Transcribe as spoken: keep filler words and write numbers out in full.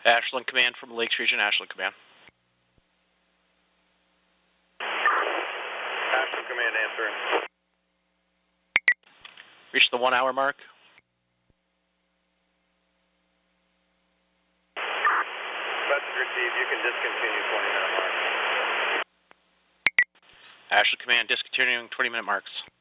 Ashland Command from Lakes Region, Ashland Command. Ashland Command answering. Reach the one hour mark. Message received. You can discontinue twenty minute mark. Ashland Command discontinuing twenty minute marks.